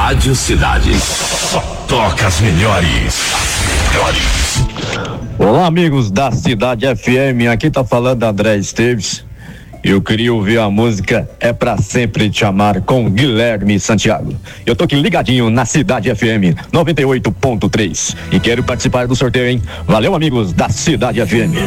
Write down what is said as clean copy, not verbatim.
Rádio Cidade. Só toca as melhores. Olá, amigos da Cidade FM. Aqui tá falando André Esteves. Eu queria ouvir a música É Pra Sempre Te Amar com Guilherme Santiago. Eu tô aqui ligadinho na Cidade FM 98.3 e quero participar do sorteio, hein? Valeu, amigos da Cidade FM.